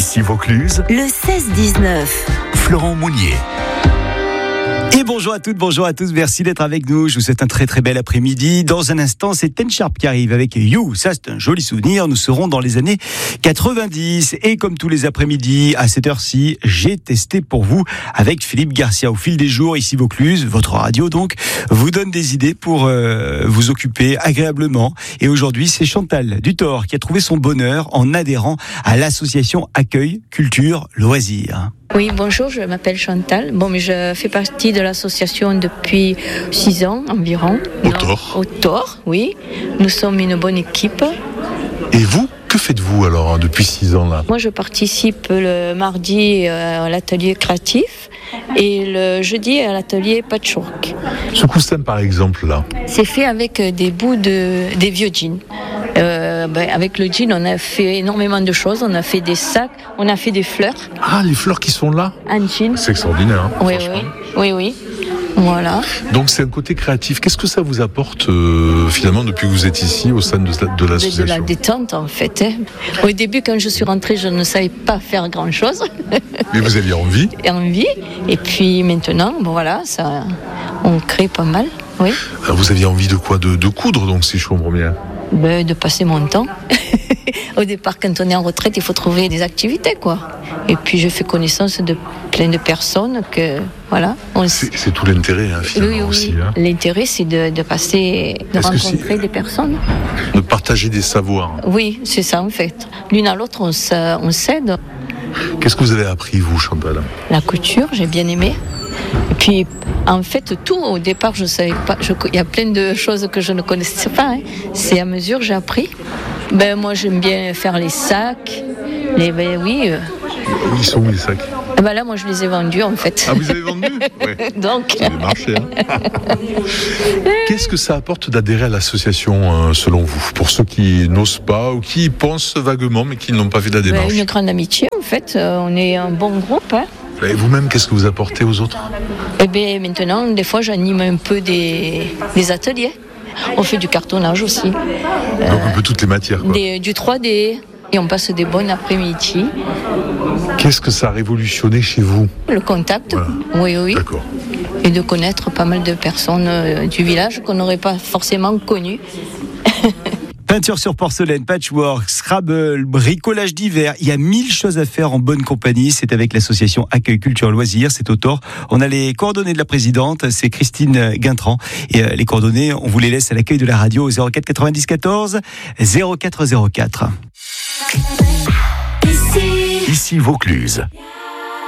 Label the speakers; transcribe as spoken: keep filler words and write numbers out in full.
Speaker 1: Ici Vaucluse,
Speaker 2: le seize dix-neuf.
Speaker 1: Florent Mounier.
Speaker 3: Et bonjour à toutes, bonjour à tous, merci d'être avec nous. Je vous souhaite un très très bel après-midi. Dans un instant, c'est Ten Sharp qui arrive avec You. Ça, c'est un joli souvenir. Nous serons dans les années quatre-vingt-dix. Et comme tous les après-midi, à cette heure-ci, j'ai testé pour vous avec Philippe Garcia. Au fil des jours, ici Vaucluse, votre radio donc, vous donne des idées pour euh, vous occuper agréablement. Et aujourd'hui, c'est Chantal Dutor qui a trouvé son bonheur en adhérant à l'association Accueil Culture Loisirs.
Speaker 4: Oui, bonjour, je m'appelle Chantal. Bon, mais je fais partie de l'association depuis six ans environ.
Speaker 1: Au tort.
Speaker 4: Au tort, oui. Nous sommes une bonne équipe.
Speaker 1: Et vous, que faites-vous alors hein, depuis six ans là ?
Speaker 4: Moi, je participe le mardi à l'atelier créatif et le jeudi à l'atelier patchwork.
Speaker 1: Ce coussin par exemple là.
Speaker 4: C'est fait avec des bouts de des vieux jeans. Euh, ben, avec le jean, on a fait énormément de choses. On a fait des sacs, on a fait des fleurs.
Speaker 1: Ah, les fleurs qui sont là.
Speaker 4: Un jean.
Speaker 1: C'est extraordinaire. Hein,
Speaker 4: oui, oui, oui, oui. Voilà.
Speaker 1: Donc c'est un côté créatif. Qu'est-ce que ça vous apporte euh, finalement depuis que vous êtes ici au sein de, de l'association ?
Speaker 4: De la détente en fait. Hein. Au début, quand je suis rentrée, je ne savais pas faire grand-chose.
Speaker 1: Mais vous aviez envie ?
Speaker 4: Et envie. Et puis maintenant, bon voilà, ça, on crée pas mal. Oui.
Speaker 1: Alors vous aviez envie de quoi ? de, de coudre donc si je comprends bien.
Speaker 4: Ben, de passer mon temps. Au départ, quand on est en retraite, il faut trouver des activités, quoi. Et puis, je fais connaissance de plein de personnes que, voilà. On...
Speaker 1: C'est, c'est tout l'intérêt, hein, finalement,
Speaker 4: oui, oui,
Speaker 1: aussi. Hein.
Speaker 4: L'intérêt, c'est de, de passer, de
Speaker 1: Est-ce
Speaker 4: rencontrer des personnes.
Speaker 1: De partager des savoirs.
Speaker 4: Oui, c'est ça, en fait. L'une à l'autre, on, on s'aide.
Speaker 1: Qu'est-ce que vous avez appris, vous, Chantal ?
Speaker 4: La couture, j'ai bien aimé. Et puis, en fait, tout, au départ, je savais pas. Je, il y a plein de choses que je ne connaissais pas. Hein. C'est à mesure que j'ai appris. Ben, moi, j'aime bien faire les sacs. Les, ben oui. Euh...
Speaker 1: Ils sont où les sacs ?
Speaker 4: Ben là, moi, je les ai vendus, en fait.
Speaker 1: Ah, vous avez vendu ? Ouais.
Speaker 4: Donc.
Speaker 1: Ça avait marché. Hein. Qu'est-ce que ça apporte d'adhérer à l'association, euh, selon vous ? Pour ceux qui n'osent pas ou qui y pensent vaguement, mais qui n'ont pas fait la démarche.
Speaker 4: Ben, une grande amitié, en fait. Euh, on est un bon groupe, hein.
Speaker 1: Et vous-même, qu'est-ce que vous apportez aux autres ?
Speaker 4: Eh bien, maintenant, des fois, j'anime un peu des, des ateliers. On fait du cartonnage aussi.
Speaker 1: Donc un peu toutes les matières, quoi.
Speaker 4: Des, du trois D. Et on passe des bonnes après-midi.
Speaker 1: Qu'est-ce que ça a révolutionné chez vous ?
Speaker 4: Le contact,
Speaker 1: voilà.
Speaker 4: oui, oui.
Speaker 1: D'accord.
Speaker 4: Et de connaître pas mal de personnes euh, du village qu'on n'aurait pas forcément connues.
Speaker 3: Peinture sur porcelaine, patchwork, Scrabble, bricolage d'hiver. Il y a mille choses à faire en bonne compagnie. C'est avec l'association Accueil Culture Loisirs. C'est au tort. On a les coordonnées de la présidente. C'est Christine Guintran. Et les coordonnées, on vous les laisse à l'accueil de la radio au zéro quatre quatre-vingt-dix quatorze zéro quatre zéro quatre.
Speaker 1: Ici Vaucluse.